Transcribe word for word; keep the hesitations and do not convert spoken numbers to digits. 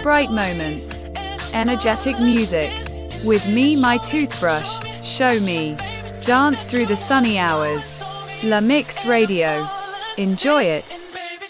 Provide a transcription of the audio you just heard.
bright moments, energetic music. With me, my toothbrush, show me. Dance through the sunny hours. La Mix Radio. Enjoy it.